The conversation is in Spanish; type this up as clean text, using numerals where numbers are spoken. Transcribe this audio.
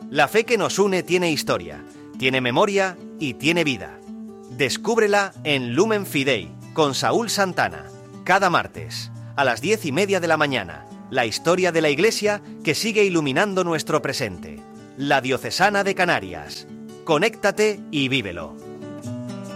La fe que nos une tiene historia, tiene memoria y tiene vida. Descúbrela en Lumen Fidei, con Saúl Santana. Cada martes, a las 10:30 de la mañana, la historia de la Iglesia que sigue iluminando nuestro presente. La Diocesana de Canarias. Conéctate y vívelo.